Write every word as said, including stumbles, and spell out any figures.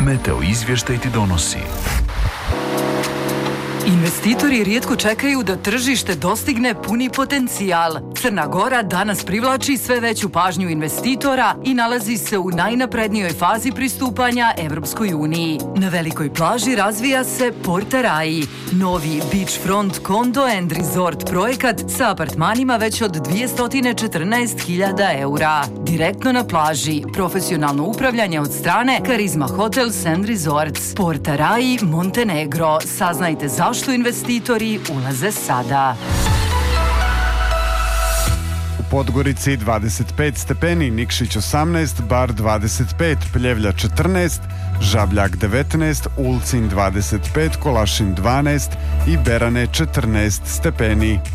Meteo izvještaj ti donosi. Investitori rijetko čekaju da tržište dostigne puni potencijal. Crna Gora danas privlači sve veću pažnju investitora i nalazi se u najnaprednijoj fazi pristupanja Evropskoj uniji. Na velikoj plaži razvija se Porta Rai, novi beachfront condo and resort projekat sa apartmanima već od dvjesto četrnaest hiljada eura. Direktno na plaži, profesionalno upravljanje od strane Karizma Hotels and Resorts. Porta Rai, Montenegro. Saznajte zašto što investitori ulaze sada. U Podgorici dvadeset pet stepeni, Nikšić osamnaest, Bar dvadeset pet, Pljevlja četrnaest, Žabljak devetnaest, Ulcin dvadeset pet, Kolašin dvanaest i Berane četrnaest stepeni.